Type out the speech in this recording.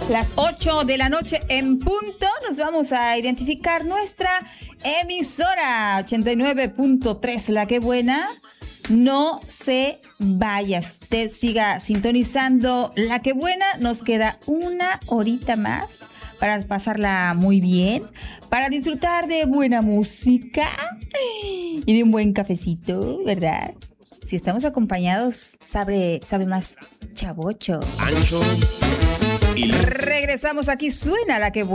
Las 8 de la noche en punto, nos vamos a identificar nuestra emisora 89.3, La Que Buena. No se vaya, usted siga sintonizando La Que Buena. Nos queda una horita más para pasarla muy bien, para disfrutar de buena música y de un buen cafecito, ¿verdad? Si estamos acompañados, sabe más chavocho. Ancho y regresamos, aquí suena La Que Buena.